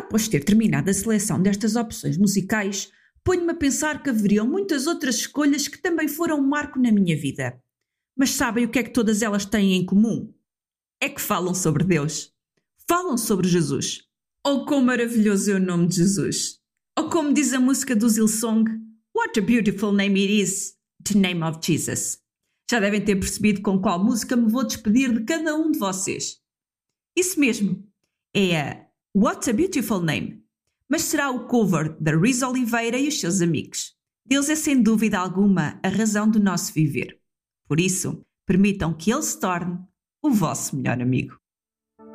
após ter terminado a seleção destas opções musicais, ponho-me a pensar que haveriam muitas outras escolhas que também foram um marco na minha vida. Mas sabem o que é que todas elas têm em comum? É que falam sobre Deus. Falam sobre Jesus. Oh, quão maravilhoso é o nome de Jesus! Ou como diz a música do Hillsong, What a beautiful name it is, the name of Jesus. Já devem ter percebido com qual música me vou despedir de cada um de vocês. Isso mesmo, é a What a Beautiful Name, mas será o cover da Riz Oliveira e os seus amigos. Deus é sem dúvida alguma a razão do nosso viver. Por isso, permitam que Ele se torne o vosso melhor amigo.